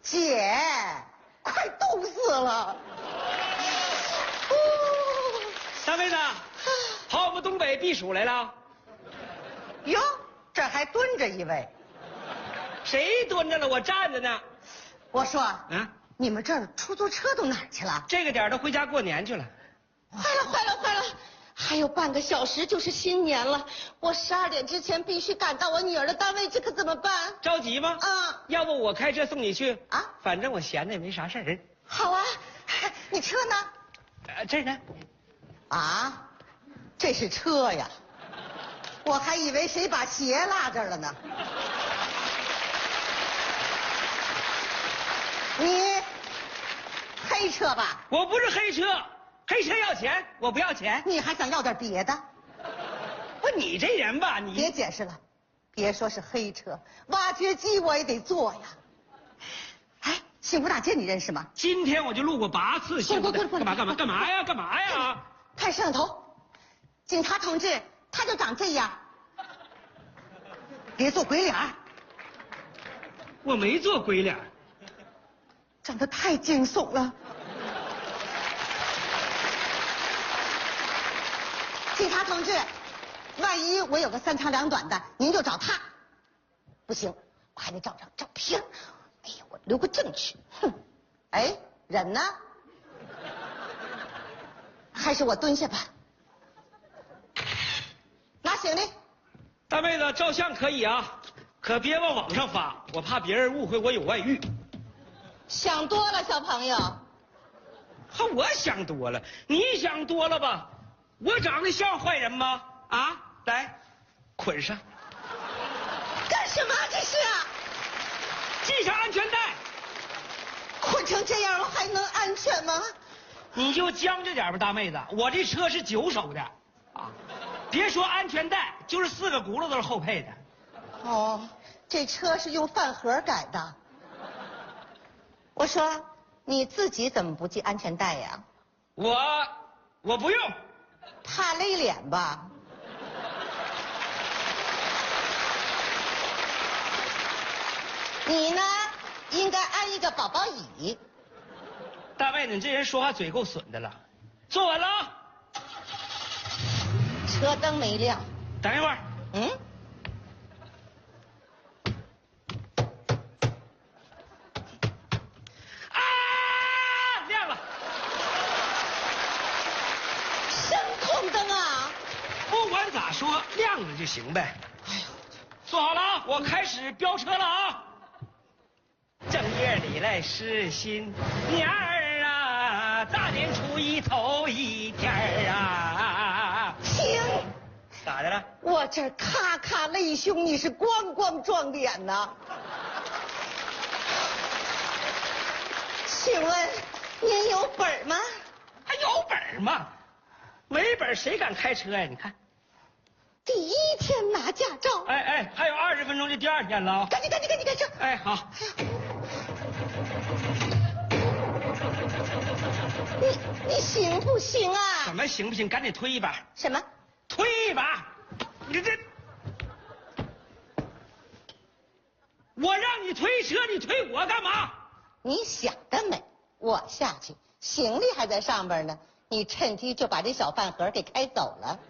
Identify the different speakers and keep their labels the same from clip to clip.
Speaker 1: 姐，快冻死了！
Speaker 2: 大妹子，跑我们东北避暑来了？
Speaker 1: 哟，这还蹲着一位。
Speaker 2: 谁蹲着了？我站着呢。
Speaker 1: 我说，
Speaker 2: 啊，
Speaker 1: 你们这儿出租车都哪儿去了？
Speaker 2: 这个点儿都回家过年去了。
Speaker 1: 坏了！还有半个小时就是新年了，我12点之前必须赶到我女儿的单位，这可怎么办？
Speaker 2: 着急吗？
Speaker 1: 啊，
Speaker 2: 要不我开车送你去
Speaker 1: 啊？
Speaker 2: 反正我闲的也没啥事儿。
Speaker 1: 好啊，你车呢？
Speaker 2: 这儿呢。
Speaker 1: 啊，这是车呀，我还以为谁把鞋落这儿了呢。你黑车吧？
Speaker 2: 我不是黑车，黑车要钱，我不要钱。
Speaker 1: 你还想要点别的？
Speaker 2: 不，你这人吧，你
Speaker 1: 别解释了，别说是黑车，挖掘机我也得坐呀。哎，幸福大街你认识吗？
Speaker 2: 今天我就路过8次幸福大街。
Speaker 1: 干
Speaker 2: 嘛呀？
Speaker 1: 看摄像头，警察同志，他就长这样。别做鬼脸，
Speaker 2: 我没做鬼脸。
Speaker 1: 长得太惊悚了。警察同志，万一我有个3长2短的，您就找他。不行，我还得找张照片。哎呀，我留个证据。哼，哎，人呢？还是我蹲下吧。拿行李。
Speaker 2: 大妹子，照相可以啊，可别往网上发，我怕别人误会我有外遇。
Speaker 1: 想多了，小朋友。
Speaker 2: 我想多了，你想多了吧？我长得像坏人吗？啊，来，捆上。
Speaker 1: 干什么这是啊？
Speaker 2: 系上安全带。
Speaker 1: 困成这样，我还能安全吗？
Speaker 2: 你就将就点吧，大妹子，我这车是9手的，啊，别说安全带，就是4个轱辘都是后配的。
Speaker 1: 哦，这车是用饭盒改的。我说，你自己怎么不系安全带呀？
Speaker 2: 我不用。
Speaker 1: 怕勒脸吧？你呢，应该安一个宝宝椅。
Speaker 2: 大妹子，你这人说话嘴够损的了。坐稳了啊。
Speaker 1: 车灯没亮。
Speaker 2: 等一会儿。亮了。
Speaker 1: 声控灯啊！
Speaker 2: 不管咋说，亮了就行呗。哎呦，坐好了啊，我开始飙车了啊！正月里来是新年儿啊，大年初一头一天儿啊。
Speaker 1: 停！
Speaker 2: 咋的了？
Speaker 1: 我这咔咔泪胸，你是咣咣撞脸呐。请问您有本吗？
Speaker 2: 还有本吗？没本谁敢开车呀？你看，
Speaker 1: 第1天拿驾照。
Speaker 2: 哎，还有20分钟就第2天了啊！
Speaker 1: 赶紧开车！
Speaker 2: 哎，好。
Speaker 1: 你行不行啊？
Speaker 2: 怎么行不行？赶紧推一把！
Speaker 1: 什么？
Speaker 2: 推一把！你这，我让你推车，你推我干嘛？
Speaker 1: 你想得美！我下去，行李还在上边呢，你趁机就把这小饭盒给开走了。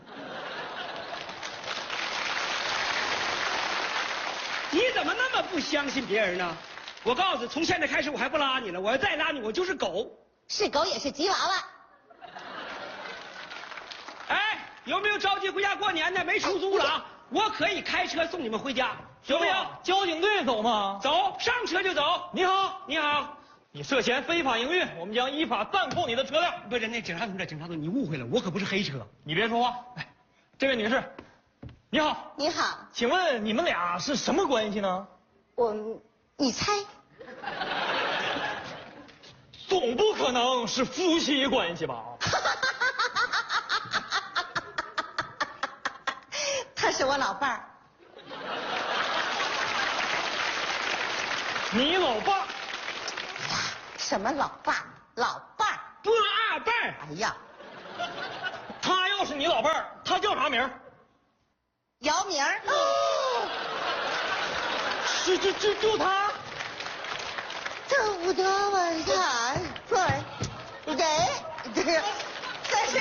Speaker 2: 你怎么那么不相信别人呢？我告诉你，从现在开始我还不拉你了，我要再拉你，我就是狗。
Speaker 1: 是狗也是吉娃娃。
Speaker 2: 哎，有没有着急回家过年的？没出租了啊！我可以开车送你们回家，有没有？
Speaker 3: 交警队走吗？
Speaker 2: 走，上车就走。
Speaker 3: 你好，
Speaker 2: 你好。
Speaker 3: 你涉嫌非法营运，我们将依法暂扣你的车辆。
Speaker 2: 不是，那警察同志，你误会了，我可不是黑车。
Speaker 3: 你别说话。哎，这位女士，你好。
Speaker 1: 你好，
Speaker 3: 请问你们俩是什么关系呢？
Speaker 1: 你猜？
Speaker 3: 总不可能是夫妻关系吧？
Speaker 1: 他是我老伴儿。
Speaker 3: 你老爸？
Speaker 1: 什么老爸？老伴儿？
Speaker 2: 不二伴儿。
Speaker 1: 哎呀，
Speaker 3: 他要是你老伴儿，他叫啥名儿？
Speaker 1: 姚明儿。
Speaker 3: 就他？
Speaker 1: 就不得吧？你看，对，这个，但是，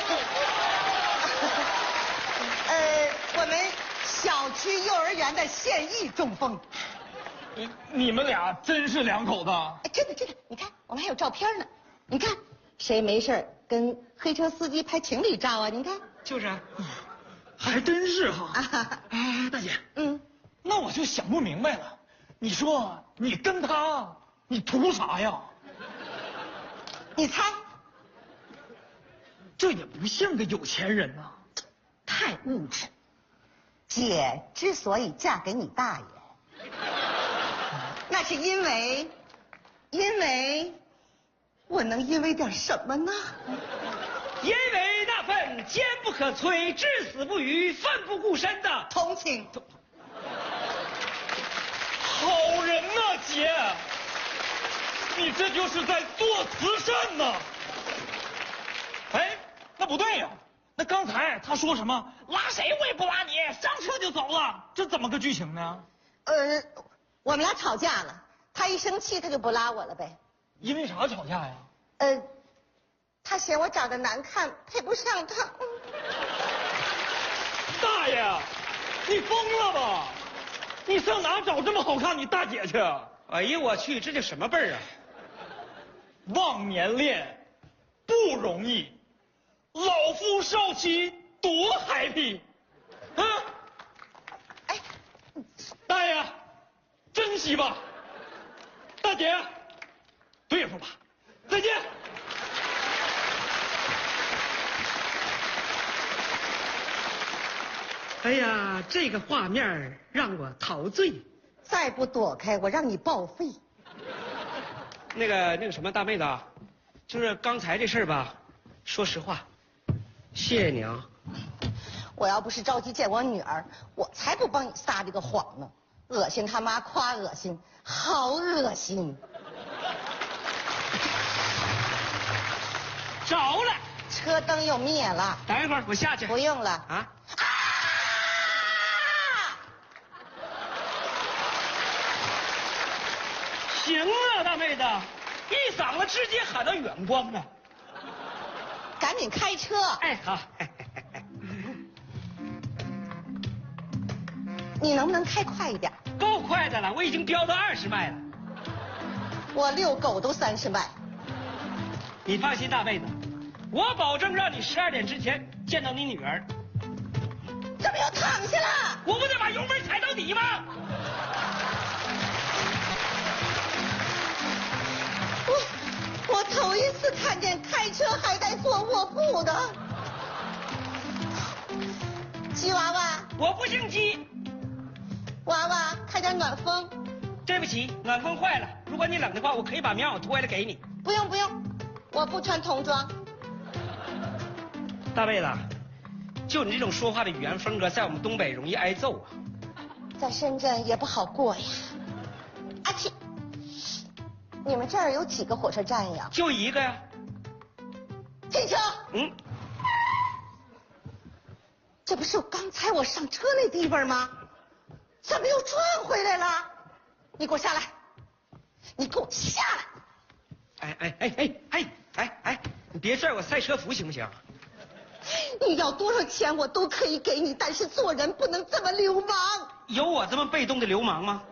Speaker 1: 我们小区幼儿园的现役中风。
Speaker 3: 你们俩真是两口子？
Speaker 1: 哎，真的，你看，我们还有照片呢。你看，谁没事跟黑车司机拍情侣照啊？你看，
Speaker 2: 就是啊。
Speaker 3: 还真是哈。哎，大姐，那我就想不明白了，你说你跟他，你图啥呀？
Speaker 1: 你猜？
Speaker 3: 这也不像个有钱人呐，太物质。
Speaker 1: 姐之所以嫁给你大爷，那是因为我能因为点什么呢？
Speaker 2: 因为那份坚不可摧、至死不渝、奋不顾身的
Speaker 1: 同情。
Speaker 3: 好人呐，姐，你这就是在做慈善呐。哎，那不对呀，那刚才他说什么拉谁我也不拉你，上车就走了，这怎么个剧情呢？
Speaker 1: 我们俩吵架了，他一生气他就不拉我了呗。
Speaker 3: 因为啥吵架呀？
Speaker 1: 他嫌我长得难看，配不上他。
Speaker 3: 大爷，你疯了吧？你上哪找这么好看你大姐去？
Speaker 2: 哎呀，我去，这叫什么辈儿啊？
Speaker 3: 忘年恋不容易，老夫少妻多 happy 啊！
Speaker 1: 哎，
Speaker 3: 大爷，珍惜吧。大姐，对付吧。再见。
Speaker 2: 哎呀，这个画面让我陶醉。
Speaker 1: 再不躲开，我让你报废。
Speaker 2: 那个什么大妹子啊，就是刚才这事儿吧，说实话，谢谢你啊。
Speaker 1: 我要不是着急见我女儿，我才不帮你撒这个谎呢。恶心他妈夸恶心，好恶心。
Speaker 2: 着了，
Speaker 1: 车灯又灭了。
Speaker 2: 等一会儿我下去。
Speaker 1: 不用了
Speaker 2: 啊。行啊，大妹子，一嗓子直接喊到远光了。
Speaker 1: 赶紧开车。
Speaker 2: 哎，好。
Speaker 1: 你能不能开快一点？
Speaker 2: 够快的了，我已经飙到20迈了。
Speaker 1: 我遛狗都30迈。
Speaker 2: 你放心，大妹子，我保证让你12点之前见到你女儿。
Speaker 1: 怎么又躺下了？
Speaker 2: 我不得把油门踩到底吗？
Speaker 1: 我头一次看见开车还带坐卧铺的。鸡娃娃，
Speaker 2: 我不姓鸡。
Speaker 1: 娃娃，开点暖风。
Speaker 2: 对不起，暖风坏了。如果你冷的话，我可以把棉袄脱下来给你。
Speaker 1: 不用，我不穿童装。
Speaker 2: 大妹子，就你这种说话的语言风格，在我们东北容易挨揍啊。
Speaker 1: 在深圳也不好过呀。阿嚏！你们这儿有几个火车站呀？
Speaker 2: 就一个呀。
Speaker 1: 停车！
Speaker 2: 嗯。
Speaker 1: 这不是刚才我上车那地方吗？怎么又转回来了？你给我下来！你给我下来！
Speaker 2: 哎，你别拽我赛车服行不行？
Speaker 1: 你要多少钱我都可以给你，但是做人不能这么流氓。
Speaker 2: 有我这么被动的流氓吗？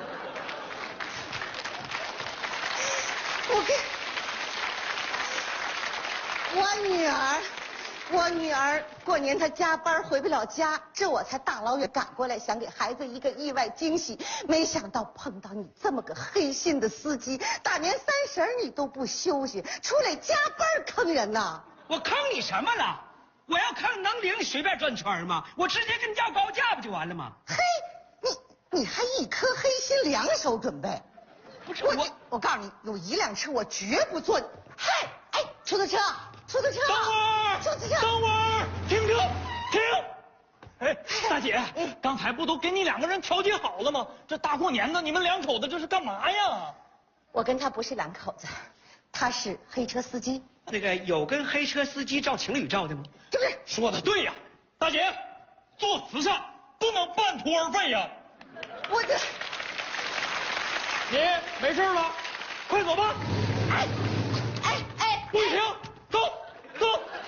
Speaker 2: 我女儿过年她加班回不了家，这我才大老远赶过来，想给孩子一个意外惊喜。没想到碰到你这么个黑心的司机，大年30你都不休息，出来加班坑人呐！ 我坑你什么了？我要坑能领你随便转圈吗？我直接跟你要高价不就完了吗？
Speaker 1: 嘿，你还一颗黑心2手准备？
Speaker 2: 不是
Speaker 1: 我告诉你，有1辆车我绝不坐。嘿，哎，出租车！
Speaker 3: 等会儿，停！哎，大姐，刚才不都给你2个人调解好了吗？这大过年的，你们2口子这是干嘛呀？
Speaker 1: 我跟他不是2口子，他是黑车司机。
Speaker 2: 那个有跟黑车司机照情侣照的吗？
Speaker 1: 对不对？
Speaker 3: 说的对呀，大姐，做慈善不能半途而废呀。
Speaker 1: 我这，
Speaker 3: 你没事了？ 快走吧！
Speaker 1: 哎，
Speaker 3: 不许停，走走。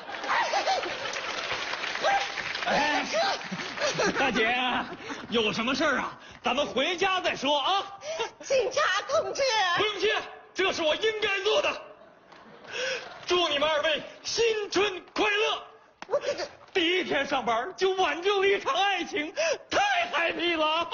Speaker 3: 哎，大姐，有什么事儿啊？咱们回家再说啊。
Speaker 1: 警察同志，
Speaker 3: 不用谢，这是我应该做的。祝你们2位新春快乐！
Speaker 1: 我这个
Speaker 3: 第一天上班就挽救了一场爱情，太 happy 了！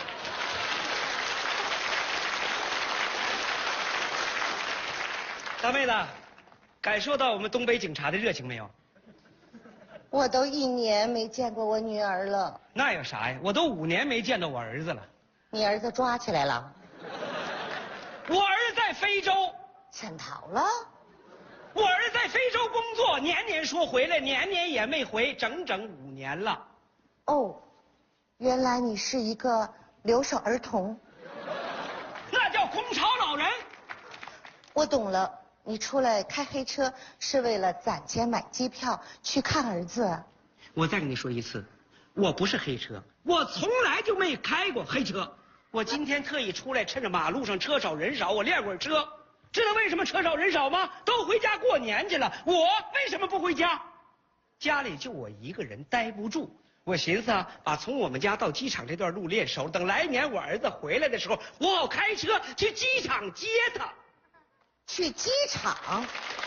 Speaker 2: 大妹子，感受到我们东北警察的热情没有？
Speaker 1: 我都1年没见过我女儿了。
Speaker 2: 那有啥呀？我都5年没见到我儿子了。
Speaker 1: 你儿子抓起来了？
Speaker 2: 我儿子在非洲，
Speaker 1: 潜逃了？
Speaker 2: 我儿子在非洲工作，年年说回来，年年也没回，整整5年了。
Speaker 1: 哦，原来你是一个留守儿童。
Speaker 2: 那叫空巢老人。
Speaker 1: 我懂了，你出来开黑车是为了攒钱买机票去看儿子。
Speaker 2: 我再跟你说一次，我不是黑车，我从来就没开过黑车。我今天特意出来，趁着马路上车少人少，我练会儿车。知道为什么车少人少吗？都回家过年去了，我为什么不回家？家里就我一个人，待不住。我寻思啊，把从我们家到机场这段路练熟，等来年我儿子回来的时候，我好开车去机场接他。
Speaker 1: 去机场？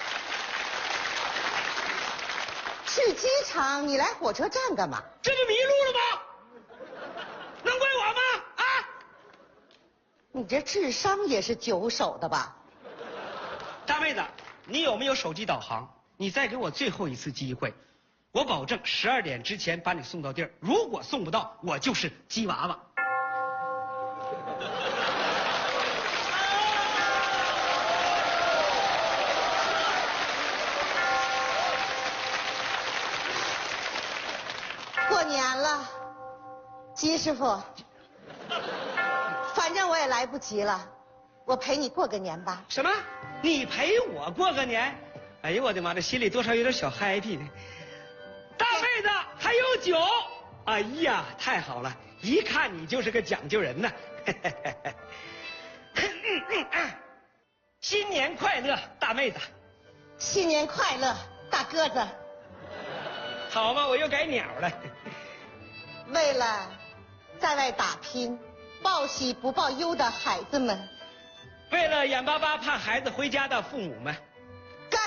Speaker 1: 去机场？你来火车站干嘛？
Speaker 2: 这不迷路了吗？能怪我吗？啊！
Speaker 1: 你这智商也是9手的吧？
Speaker 2: 大妹子，你有没有手机导航？你再给我最后一次机会，我保证12点之前把你送到地儿。如果送不到，我就是鸡娃娃。
Speaker 1: 过年了，鸡师傅，反正我也来不及了，我陪你过个年吧。
Speaker 2: 什么？你陪我过个年？哎呦我的妈，这心里多少有点小 happy 呢。大妹子还有酒？哎呀，太好了，一看你就是个讲究人呐。新年快乐，大妹子。
Speaker 1: 新年快乐，大鸽子。
Speaker 2: 好嘛，我又改鸟了。
Speaker 1: 为了在外打拼、报喜不报忧的孩子们，
Speaker 2: 为了眼巴巴盼孩子回家的父母们。